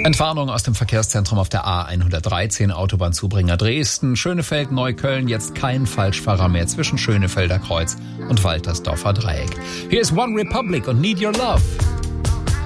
Entwarnung aus dem Verkehrszentrum auf der A113, Autobahnzubringer Dresden, Schönefeld, Neukölln, jetzt kein Falschfahrer mehr zwischen Schönefelder Kreuz und Waltersdorfer Dreieck. Hier ist One Republic und Need Your Love.